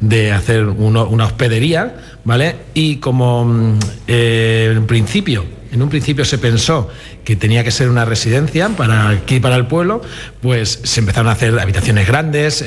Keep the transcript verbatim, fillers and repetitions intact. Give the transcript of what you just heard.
de hacer uno, una hospedería, ¿vale? Y como eh, en principio, en un principio se pensó que tenía que ser una residencia para aquí, para el pueblo, pues se empezaron a hacer habitaciones grandes.